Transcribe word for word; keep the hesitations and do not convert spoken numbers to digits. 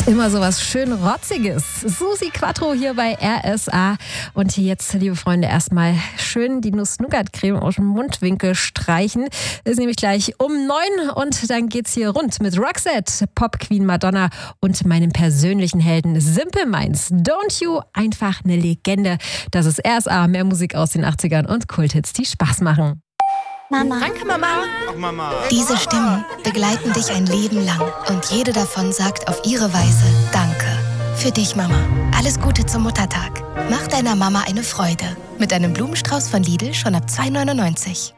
Immer so was schön Rotziges. Susi Quattro hier bei R S A. Und jetzt, liebe Freunde, erstmal schön die Nuss-Nougat-Creme aus dem Mundwinkel streichen. Ist nämlich gleich um neun und dann geht's hier rund mit Roxette, Pop Queen Madonna und meinem persönlichen Helden Simple Minds. Don't You, einfach eine Legende. Das ist R S A, mehr Musik aus den achtzigern und Kulthits, die Spaß machen. Mama. Danke, Mama. Ach, Mama. Diese Stimmen begleiten dich ein Leben lang und jede davon sagt auf ihre Weise Danke. Für dich, Mama. Alles Gute zum Muttertag. Mach deiner Mama eine Freude. Mit einem Blumenstrauß von Lidl schon ab zwei neunundneunzig.